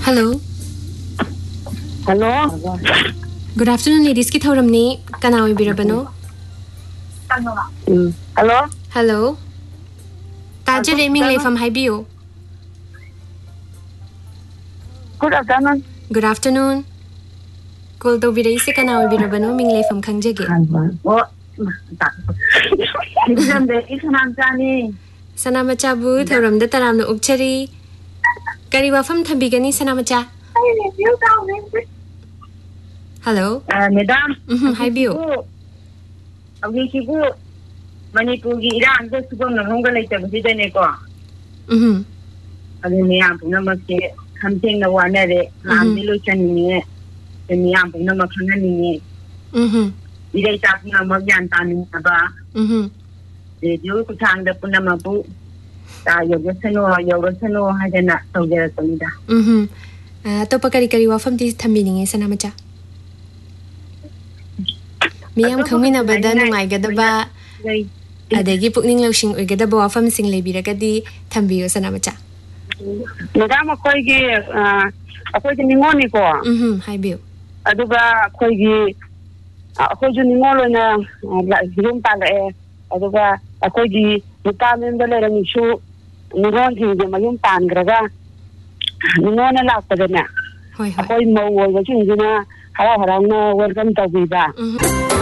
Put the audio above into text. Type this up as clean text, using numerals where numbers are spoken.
Hello. Hello. Good afternoon, ladies. Ki thoramni kana oibirabano? Hello. Hello. Tajare ming lefam haibiyo. Good afternoon. Good afternoon. Call to birai se kana oibirabano ming lefam khangjage. Exam de isanam jani. Sanamacha bu thoram da taramna ukchari. Kari wafam thambigani sanamacha. Hello. Madam. Haibiyo. Abi kibu Manipur gi Iran de subam na honga laita basi de ne ko. Abi ne am puna maske hamteng na wana de am dilo chani ne. Ne am puna makhana ni ne. Idai ta puna magyan tani ba. De jo ku thang da puna mabu. Ta yogasano hadana saujara komida. To pakari kari wafam ti thambini sanamacha. Miyam khangmina bada nungai gadaba adagi pukning lawsing oigadaba wafam sing leibiragadi thambiyo sanamacha. Madam akoi gi ningoni ko. Haibiyo. Aduga akoi ju ningolo na hirum pala aduga akoi gi mutamin dale ramishu ningon hinge mayum pangraga ningona lakpadana. Hoi. Akoi mau wo ga chingina hawa harang na welcome to biba.